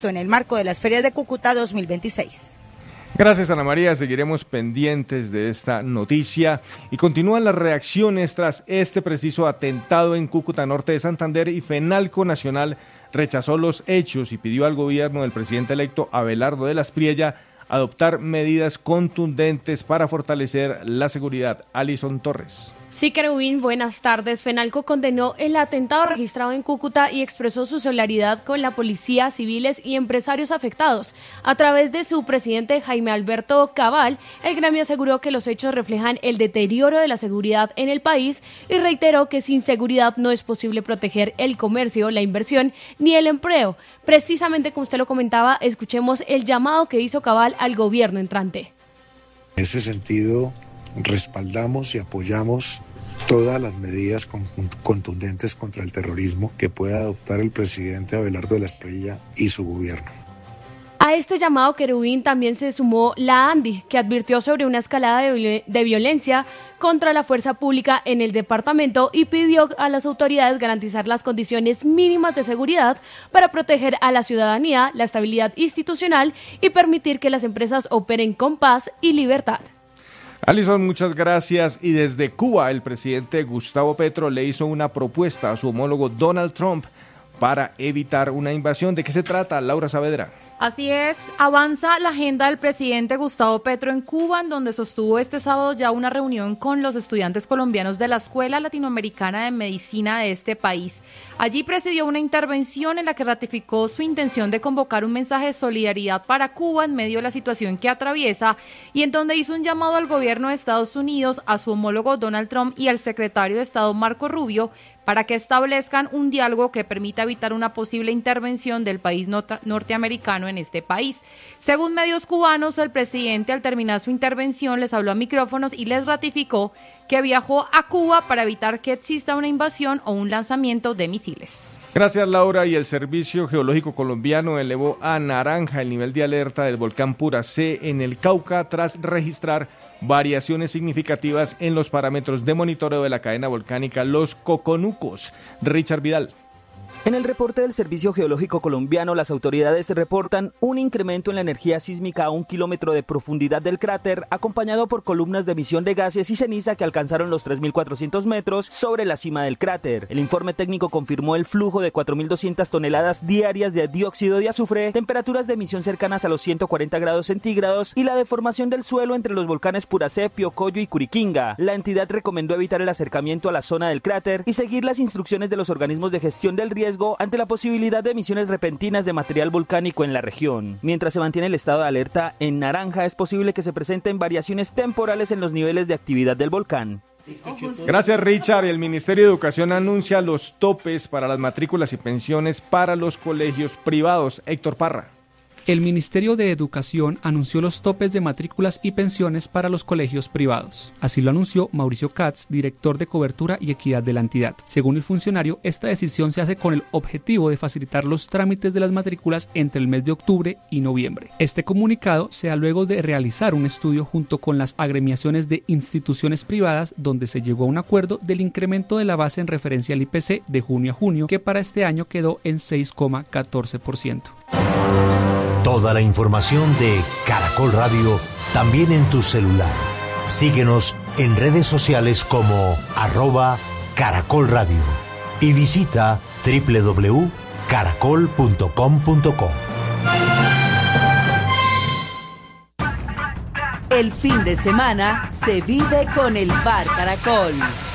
en el marco de las ferias de Cúcuta 2026. Gracias, Ana María. Seguiremos pendientes de esta noticia. Y continúan las reacciones tras este preciso atentado en Cúcuta, norte de Santander, y Fenalco Nacional rechazó los hechos y pidió al gobierno del presidente electo Abelardo de la Espriella adoptar medidas contundentes para fortalecer la seguridad. Alison Torres. Sí, Kerubín, buenas tardes. Fenalco condenó el atentado registrado en Cúcuta y expresó su solidaridad con la policía, civiles y empresarios afectados. A través de su presidente Jaime Alberto Cabal, el gremio aseguró que los hechos reflejan el deterioro de la seguridad en el país y reiteró que sin seguridad no es posible proteger el comercio, la inversión ni el empleo. Precisamente como usted lo comentaba, escuchemos el llamado que hizo Cabal al gobierno entrante. En ese sentido, respaldamos y apoyamos todas las medidas contundentes contra el terrorismo que pueda adoptar el presidente Abelardo de la Espriella y su gobierno. A este llamado, Kerubín, también se sumó la ANDI, que advirtió sobre una escalada de violencia contra la fuerza pública en el departamento y pidió a las autoridades garantizar las condiciones mínimas de seguridad para proteger a la ciudadanía, la estabilidad institucional y permitir que las empresas operen con paz y libertad. Alison, muchas gracias. Y desde Cuba, el presidente Gustavo Petro le hizo una propuesta a su homólogo Donald Trump para evitar una invasión. ¿De qué se trata, Laura Saavedra? Así es, avanza la agenda del presidente Gustavo Petro en Cuba, en donde sostuvo este sábado ya una reunión con los estudiantes colombianos de la Escuela Latinoamericana de Medicina de este país. Allí presidió una intervención en la que ratificó su intención de convocar un mensaje de solidaridad para Cuba en medio de la situación que atraviesa y en donde hizo un llamado al gobierno de Estados Unidos, a su homólogo Donald Trump y al secretario de Estado Marco Rubio para que establezcan un diálogo que permita evitar una posible intervención del país norteamericano en este país. Según medios cubanos, el presidente al terminar su intervención les habló a micrófonos y les ratificó que viajó a Cuba para evitar que exista una invasión o un lanzamiento de misiles. Gracias, Laura. Y el Servicio Geológico Colombiano elevó a naranja el nivel de alerta del volcán Puracé en el Cauca tras registrar variaciones significativas en los parámetros de monitoreo de la cadena volcánica Los Coconucos. Richard Vidal. En el reporte del Servicio Geológico Colombiano, las autoridades reportan un incremento en la energía sísmica a 1 kilómetro de profundidad del cráter, acompañado por columnas de emisión de gases y ceniza que alcanzaron los 3.400 metros sobre la cima del cráter. El informe técnico confirmó el flujo de 4.200 toneladas diarias de dióxido de azufre, temperaturas de emisión cercanas a los 140 grados centígrados y la deformación del suelo entre los volcanes Puracé, Piocoyo y Curiquinga. La entidad recomendó evitar el acercamiento a la zona del cráter y seguir las instrucciones de los organismos de gestión del riesgo ante la posibilidad de emisiones repentinas de material volcánico en la región. Mientras se mantiene el estado de alerta en naranja, es posible que se presenten variaciones temporales en los niveles de actividad del volcán. Gracias, Richard. El Ministerio de Educación anuncia los topes para las matrículas y pensiones para los colegios privados. Héctor Parra. El Ministerio de Educación anunció los topes de matrículas y pensiones para los colegios privados. Así lo anunció Mauricio Katz, director de Cobertura y Equidad de la entidad. Según el funcionario, esta decisión se hace con el objetivo de facilitar los trámites de las matrículas entre el mes de octubre y noviembre. Este comunicado se da luego de realizar un estudio junto con las agremiaciones de instituciones privadas, donde se llegó a un acuerdo del incremento de la base en referencia al IPC de junio a junio, que para este año quedó en 6,14%. Toda la información de Caracol Radio también en tu celular. Síguenos en redes sociales como @Caracol Radio y visita www.caracol.com.co. El fin de semana se vive con el Bar Caracol.